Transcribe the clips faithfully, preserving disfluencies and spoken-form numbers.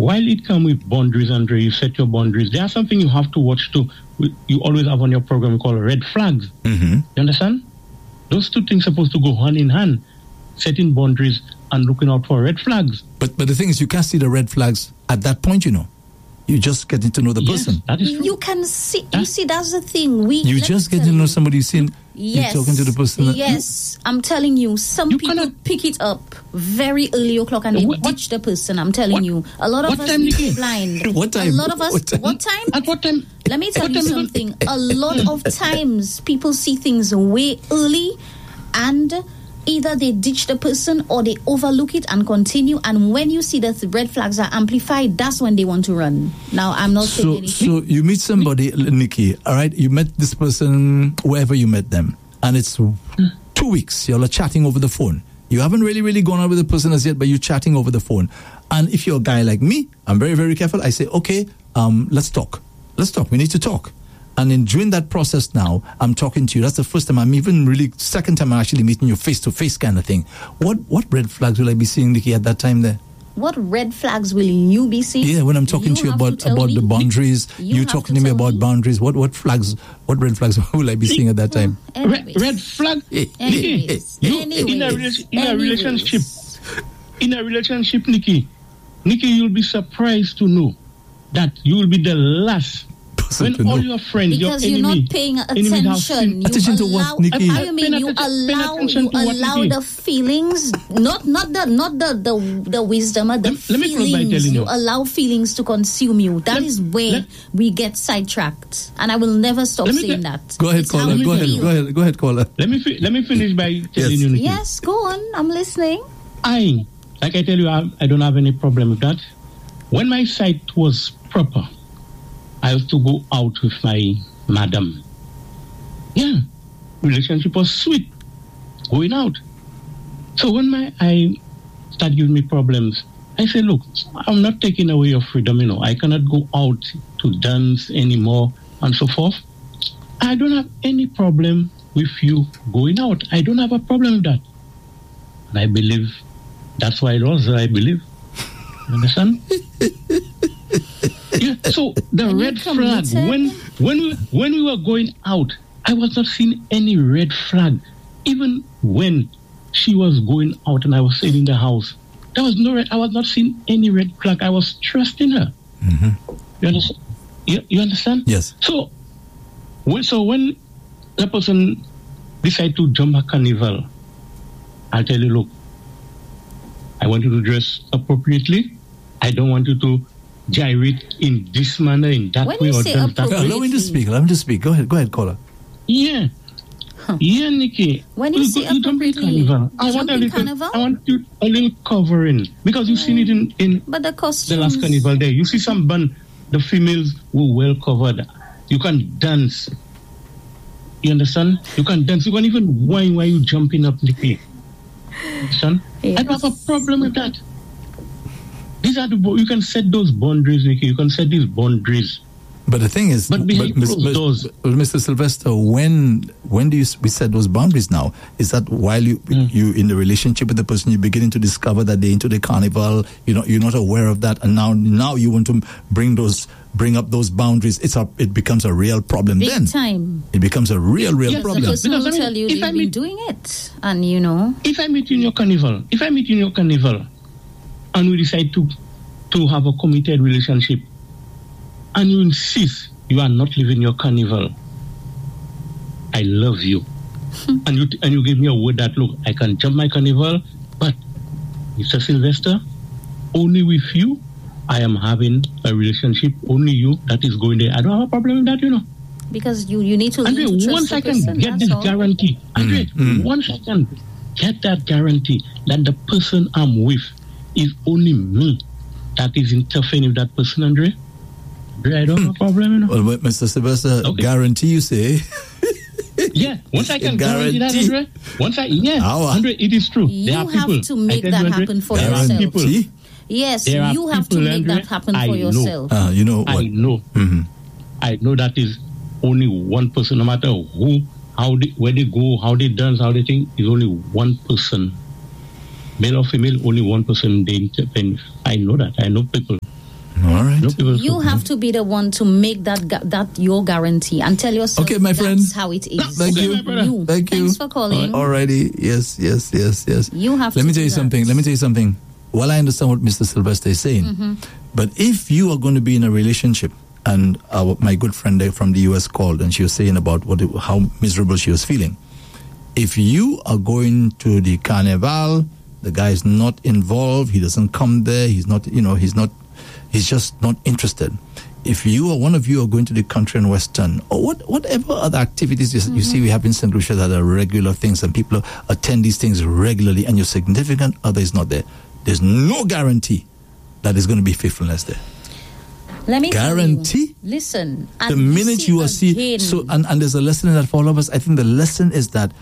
while it comes with boundaries, Andre, you set your boundaries. There are something you have to watch too. You always have on your program called red flags. Mm-hmm. You understand? Those two things are supposed to go hand in hand. Setting boundaries and looking out for red flags. But but the thing is, you can't see the red flags at that point, you know. You just getting to know the Yes, person. that is true. You can see. You see, that's the thing. We You let just me get to tell know you. somebody. You've seen, Yes. you're talking to the person. that- Yes, I'm telling you, some You people cannot- pick it up very early o'clock and they What- ditch the person. I'm telling what- you, a lot of what us time, we Nikki? go blind. What time? A lot of us. What time? What time? At what time? Let me tell what you time is it? something. A lot of times, people see things way early, and either they ditch the person or they overlook it and continue. And when you see that the red flags are amplified, that's when they want to run. Now, I'm not saying So, anything. so you meet somebody, Nikki, all right? You met this person wherever you met them, and it's two weeks. You're chatting over the phone. You haven't really, really gone out with the person as yet, but you're chatting over the phone. And if you're a guy like me, I'm very, very careful. I say, okay, um, let's talk. Let's talk. We need to talk. And in during that process now, I'm talking to you. That's the first time I'm even really, second time I'm actually meeting you face to face kind of thing. What what red flags will I be seeing, Nikki, at that time there? What red flags will you be seeing? Yeah, when I'm talking You to you have about tell about me. the boundaries, You you, have talking to to me tell about me. boundaries. What what flags? What red flags will I be seeing at that time? Red, Anyways. red flag. Anyways. You, Anyways. in a, rela- in a Anyways. relationship, in a relationship, Nikki, Nikki, you'll be surprised to know that you will be the last. When To know. all your friends, Because your you're enemy, not paying enemy have attention. seen- You Attention to what, allow, Nikki? How you mean Pay you atten- pay allow attention you to what, allow Nikki. the feelings, not not the not the the, the wisdom, uh, the Let- let me close by feelings. telling You you. allow feelings to consume you. That Let- is where let- we get sidetracked, and I will never stop Let me saying tell- that. Go ahead, It's how caller. we Go ahead. feel. Go ahead. Go ahead, caller. Let me fi- let me finish by telling Yes. you, Nikki. Yes, go on. I'm listening. I, like I tell you, I, I don't have any problem with that. When my sight was proper, I used to go out with my madam. Yeah, relationship was sweet, going out. So when my eye started giving me problems, I said, look, I'm not taking away your freedom, you know. I cannot go out to dance anymore and so forth. I don't have any problem with you going out. I don't have a problem with that. And I believe that's why it was, I believe. You understand? Yeah, so the And you red flag, committed? when when we when we were going out, I was not seeing any red flag. Even when she was going out and I was sitting in the house, there was no red, I was not seeing any red flag. I was trusting her. Mm-hmm. You understand? You, you understand? Yes. So when so when the person decide to jump a carnival, I'll tell you, look, I want you to dress appropriately. I don't want you to gyrate in this manner, in that When way, you or say dance that appropriate- Allow way. me to speak. Allow me to speak. Go ahead. Go ahead, caller. Yeah. Huh. Yeah, Nikki. When you go- say jump in appropriately, carnival. I jump want a in little, carnival? I want you a little covering because you've seen it in, in But the the costumes. last carnival there. You see some band, the females were well covered. You can dance. You understand? You can dance. You can even whine while you jumping up, Nikki. Understand? Yes. I don't have a problem with that. These are the bo- you can set those boundaries, Nikki. You can set these boundaries. But the thing is, But behind Miss- closed Miss- doors. but Mister Sylvester, when when do you s- we set those boundaries now? Is that while you Mm. you in the relationship with the person, you're beginning to discover that they're into the carnival, you know, you're not aware of that, and now now you want to bring those bring up those boundaries. It's a it becomes a real problem. Big then time. it becomes a real real Yes, The problem. person Because, will I mean, tell you if they've I been mean- doing it, and you know. If I meet you in your carnival, if I meet you in your carnival, and we decide to to have a committed relationship, and you insist you are not living your carnival, I love you, and you and you give me a word that look, I can jump my carnival, but Mister Sylvester, only with you, I am having a relationship. Only you that is going there. I don't have a problem with that, you know. Because you, you need to Andre, learn to trust once the I can person, get that's this all. guarantee, Andre, mm. once I can get that guarantee that the person I'm with is only me that is interfering with that person, Andre, Andre, I don't have a problem, you know. Well, but Mister Sylvester, Okay. guarantee you say? Yeah, once I can guarantee that, Guarantee. Andre, once I, yeah, Our- Andre, it is true. You there are have people, to make I tell that you, Andre, happen for there are yourself. people- Guarantee? Yes, There are you have to people, make Andre, that happen I for know. yourself. Uh, you know I what? know. Mm-hmm. I know that is only one person, no matter who, how they, where they go, how they dance, how they think, is only one person. Male or female, only one person they intervene. I know that. I know people. All right. No people You stop have me. to be the one to make that gu- that your guarantee and tell yourself Okay, my that's friend. how it is. Thank Okay, you. my brother. You. Thank you. Thanks for calling. Alrighty. Yes, yes, yes, yes. You have Let to me do tell you that. something. Let me tell you something. Well, I understand what Mister Sylvester is saying. Mm-hmm. But if you are going to be in a relationship, and our, my good friend there from the U S called and she was saying about what it, how miserable she was feeling. If you are going to the carnival, the guy is not involved, he doesn't come there, he's not, you know, he's not, he's just not interested. If you or one of you are going to the country and western, or what, whatever other activities you, mm-hmm. you see we have in Saint Lucia that are regular things and people attend these things regularly and your significant other is not there, there's no guarantee that there's going to be faithfulness there. Let me Guarantee? tell you, listen. The minute you are see, so and, and there's a lesson in that for all of us. I think the lesson is that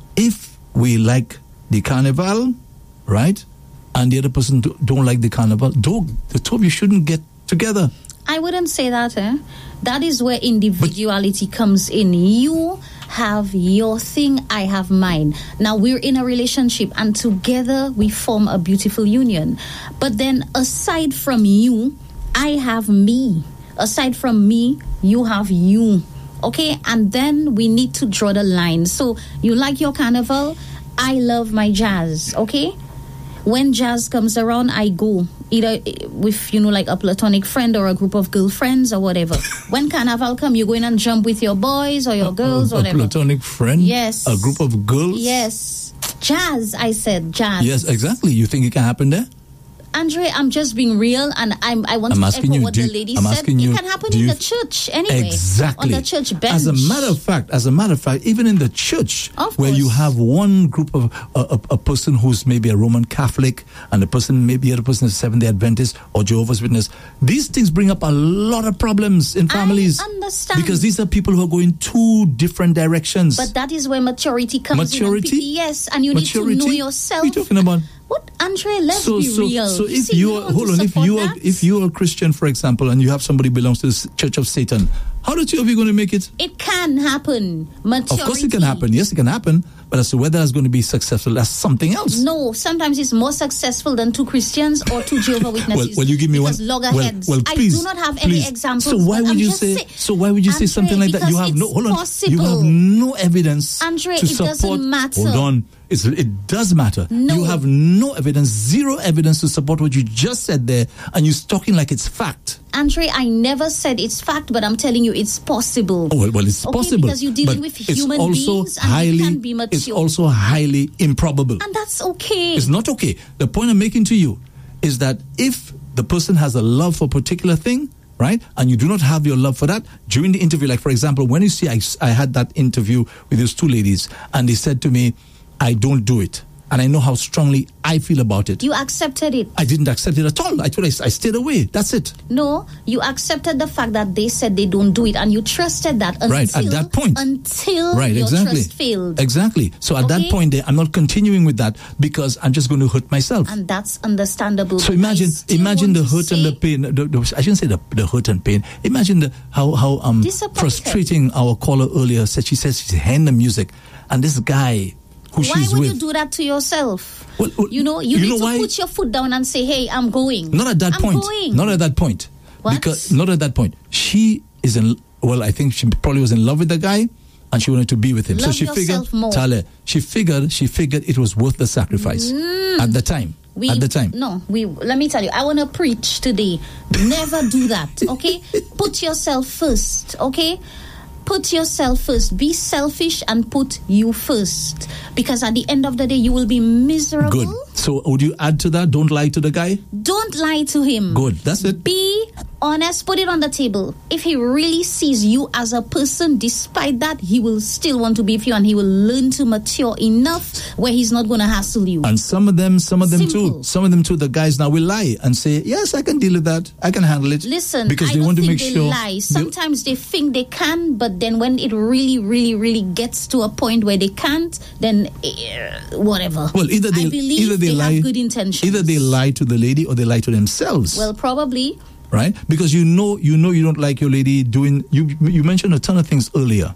if we like the carnival, right, and the other person do, don't like the carnival, don't, the two of you shouldn't get together. I wouldn't say that, eh? That is where individuality but, comes in. You have your thing, I have mine. Now we're in a relationship and together we form a beautiful union. But then aside from you, I have me. Aside from me, you have you. Okay? And then we need to draw the line. So you like your carnival, I love my jazz. Okay? When jazz comes around, I go. Either with, you know, like a platonic friend or a group of girlfriends or whatever. When carnival come, you go in and jump with your boys or your girls a, or whatever. A platonic friend? Yes. A group of girls? Yes. Jazz, I said. Jazz. Yes, exactly. You think it can happen there? Andre, I'm just being real, and I'm, I want I'm to asking echo you, what do the you- lady I'm said. asking you, It can happen do in you- the church anyway. Exactly. On the church bench. As a matter of fact, as a matter of fact, even in the church, Of where you course. have one group of a, a, a person who's maybe a Roman Catholic, and the person maybe the other person is Seventh Day Adventist or Jehovah's Witness, these things bring up a lot of problems in I families. understand. Because these are people who are going two different directions. But that is where maturity comes Maturity? in. And pe- yes, and you Maturity? need to know yourself. What are you talking about? What, Andre? Let's So, be so, real. so if see, you don't are, want hold to on, if support you are, that. if you are a Christian, for example, and you have somebody who belongs to the Church of Satan, how the two of you going to make it? It can happen. Maturity. Of course it can happen. Yes, it can happen. But as to whether it's going to be successful, that's something else. No, sometimes it's more successful than two Christians or two Jehovah Witnesses. Well, well, you give me because one. loggerheads. Well, well, please, I do not have please. any examples. So why but would I'm you just say? say- So why would you say Andre, something like that? You because have no. it's Hold on. possible. You have no evidence Andre, to it support. doesn't matter. Hold on. It's, it does matter. No. You have no evidence, zero evidence to support what you just said there, and you're talking like it's fact. Andre, I never said it's fact, but I'm telling you it's possible. Oh, well, well, it's Okay, possible. because you're dealing but with it's human also beings and highly, they can be mature. It's also highly improbable. And that's okay. It's not okay. The point I'm making to you is that if the person has a love for a particular thing, right, and you do not have your love for that, during the interview, like for example, when you see I, I had that interview with those two ladies, and they said to me, I don't do it. And I know how strongly I feel about it. You accepted it. I didn't accept it at all. I told I, I stayed away. That's it. No, you accepted the fact that they said they don't do it, and you trusted that until Right, at that point. until Right, your exactly. trust failed. Exactly. So at Okay? that point there, I'm not continuing with that because I'm just going to hurt myself. And that's understandable. So I imagine, still imagine the want to hurt and the say- pain. The, the, I shouldn't say the, the hurt and pain. Imagine the how how um Disappointed. frustrating our caller earlier said. She says she's hearing the music, and this guy who Why she's would with. you do that to yourself? Well, well, you know, you, you need know to why? put your foot down and say, "Hey, I'm going." Not at that I'm point. Going. Not at that point. What? Because not at that point. She is in. Well, I think she probably was in love with the guy, and she wanted to be with him. so Love she yourself figured, more. Tale, she figured, she figured it was worth the sacrifice at the time. We, at the time. No, we. Let me tell you, I want to preach today. Never do that, okay? Put yourself first, okay? Put yourself first. Be selfish and put you first. Because at the end of the day, you will be miserable. Good. So would you add to that? Don't lie to the guy? Don't lie to him. Good. That's it. Be honest. Put it on the table. If he really sees you as a person, despite that, he will still want to be with you, and he will learn to mature enough where he's not going to hassle you. And some of them, some of them Simple. too, some of them too, the guys now will lie and say, yes, I can deal with that. I can handle it. Listen, because I they don't want to think make they sure. lie. they- Sometimes they think they can, but then when it really, really, really gets to a point where they can't, then eh, whatever. well, either they, I believe either they, they lie, have good intentions. either they lie to the lady or they lie to themselves. Well, probably. right? Because you know, you know, you don't like your lady doing. You you mentioned a ton of things earlier.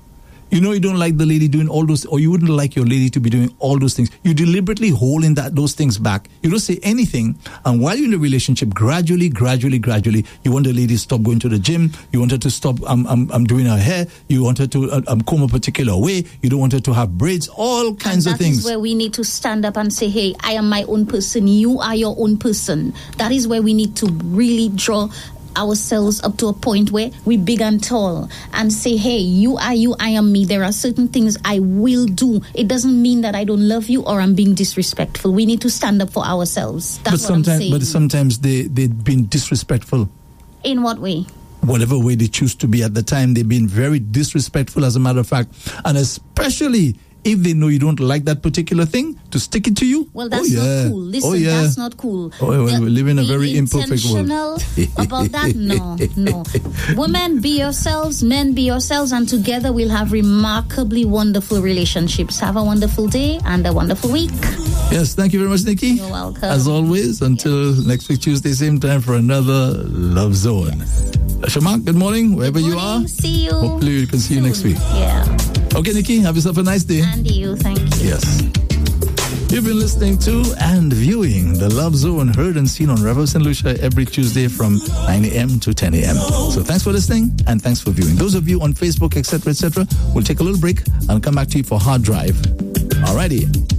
You know you don't like the lady doing all those, or you wouldn't like your lady to be doing all those things. You deliberately hold in that those things back. You don't say anything. And while you're in the relationship, gradually, gradually, gradually, you want the lady to stop going to the gym. You want her to stop um, um, um, doing her hair. You want her to uh, um, comb a particular way. You don't want her to have braids, all kinds and of things. That is where we need to stand up and say, hey, I am my own person. You are your own person. That is where we need to really draw ourselves up to a point where we big and tall and say, hey, you are you, I am me. There are certain things I will do. It doesn't mean that I don't love you or I'm being disrespectful. We need to stand up for ourselves. That's but what I'm sometimes, saying. But sometimes they, they've been disrespectful. In what way? Whatever way they choose to be at the time, they've been very disrespectful, as a matter of fact. And especially if they know you don't like that particular thing, to stick it to you. Well, that's oh, yeah. not cool. Listen, oh, yeah. that's not cool. Oh, well, The, we live in a very imperfect world. About that, no, no. Women, be yourselves. Men, be yourselves. And together we'll have remarkably wonderful relationships. Have a wonderful day and a wonderful week. Yes, thank you very much, Nikki. You're welcome. As always, until yes. next week, Tuesday, same time for another Love Zone. Yes. Shamak, good morning, wherever good you morning, are. See you. Hopefully we can see soon. you next week. Yeah. Okay, Nikki, have yourself a nice day. And you, thank you. Yes. You've been listening to and viewing The Love Zone, heard and seen on Revo Saint Lucia every Tuesday from nine a.m. to ten a.m. So thanks for listening and thanks for viewing. Those of you on Facebook, et cetera, et cetera, we'll take a little break and come back to you for Hard Drive. Alrighty.